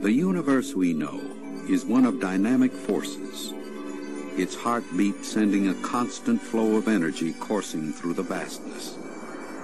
The universe we know is one of dynamic forces, its heartbeat sending a constant flow of energy coursing through the vastness.